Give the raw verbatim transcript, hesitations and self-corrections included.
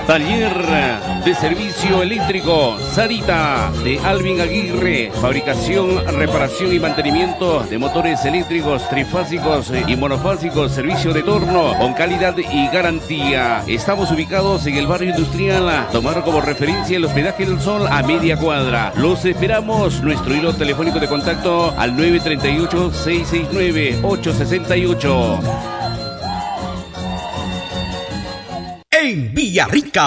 Taller de servicio eléctrico Sarita de Alvin Aguirre. Fabricación, reparación y mantenimiento de motores eléctricos trifásicos y monofásicos. Servicio de torno con calidad y garantía. Estamos ubicados en el barrio industrial. Tomar como referencia el hospedaje del Sol a media cuadra. Los esperamos. Nuestro hilo telefónico de contacto al nueve tres ocho, seis seis nueve, ocho seis ocho. En Villarrica